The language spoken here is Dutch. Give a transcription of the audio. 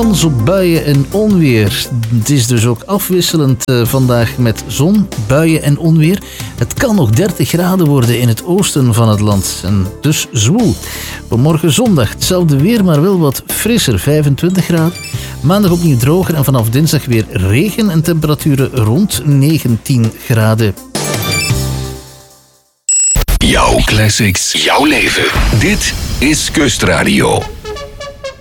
kans op buien en onweer. Het is dus ook afwisselend vandaag met zon, buien en onweer. Het kan nog 30 graden worden in het oosten van het land. En dus zwoel. Voor morgen zondag hetzelfde weer, maar wel wat frisser, 25 graden. Maandag opnieuw droger en vanaf dinsdag weer regen en temperaturen rond 19 graden. Jouw classics, jouw leven. Dit is Kustradio.